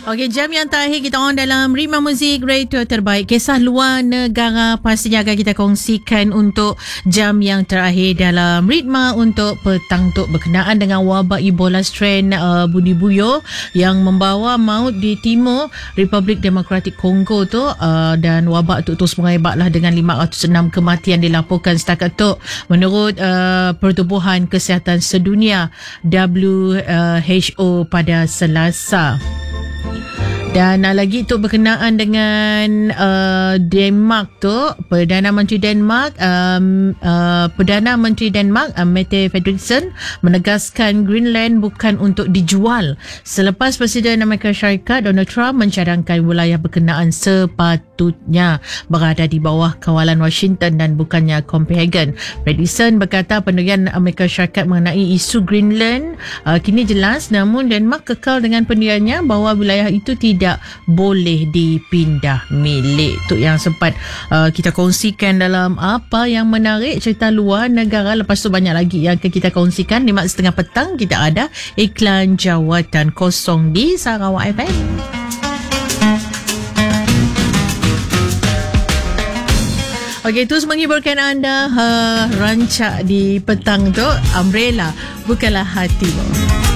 Okey, jam yang terakhir kita on dalam Rima Muzik Radio Terbaik. Kisah luar negara pastinya akan kita kongsikan untuk jam yang terakhir dalam Ritma untuk petang tu, berkenaan dengan wabak Ebola strain Budi Buyo yang membawa maut di timur Republik Demokratik Kongo tu, dan wabak tu terus mengebatlah dengan 506 kematian dilaporkan setakat tu menurut Pertubuhan Kesihatan Sedunia WHO pada Selasa. Dan lagi itu berkenaan dengan Denmark tu, Perdana Menteri Denmark Mette Frederiksen menegaskan Greenland bukan untuk dijual selepas Presiden Amerika Syarikat Donald Trump mencadangkan wilayah berkenaan sepatutnya berada di bawah kawalan Washington dan bukannya Copenhagen. Frederiksen berkata pendirian Amerika Syarikat mengenai isu Greenland kini jelas, namun Denmark kekal dengan pendiriannya bahawa wilayah itu tidak boleh dipindah milik. Tu yang sempat kita kongsikan dalam Apa Yang Menarik, cerita luar negara. Lepas tu banyak lagi yang akan kita kongsikan. 5:30 petang kita ada iklan jawatan kosong di Sarawak FM. Okey, terus menghiburkan anda rancak di petang tu. Umbrella, bukalah hatimu.